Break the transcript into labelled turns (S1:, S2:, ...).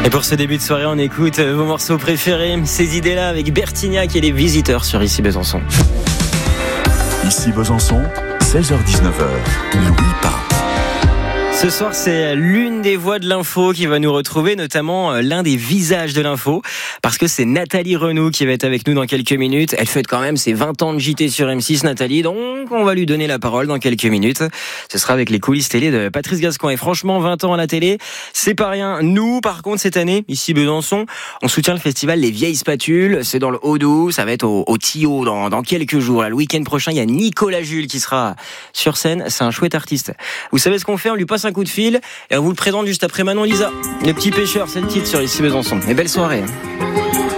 S1: Et pour ce début de soirée, on écoute vos morceaux préférés, ces idées-là avec Bertignac et les Visiteurs sur Ici Besançon.
S2: Ici Besançon, 16h-19h, Louis Pain.
S1: Ce soir, c'est l'une des voix de l'info qui va nous retrouver, notamment l'un des visages de l'info, parce que c'est Nathalie Renou qui va être avec nous dans quelques minutes. Elle fête quand même ses 20 ans de JT sur M6, Nathalie, donc on va lui donner la parole dans quelques minutes. Ce sera avec les coulisses télé de Patrice Gascon. Et franchement, 20 ans à la télé, c'est pas rien. Nous, par contre, cette année, ici Besançon, on soutient le festival Les Vieilles Spatules. C'est dans le Haut-Doubs, ça va être au Tio dans quelques jours. Là, le week-end prochain, il y a Nicolas Jules qui sera sur scène. C'est un chouette artiste. Vous savez ce qu'on fait? On lui passe un coup de fil et on vous le présente juste après Manon Lisa. Le Petit Pêcheur, c'est le titre sur Ici Besançon. Et belle soirée.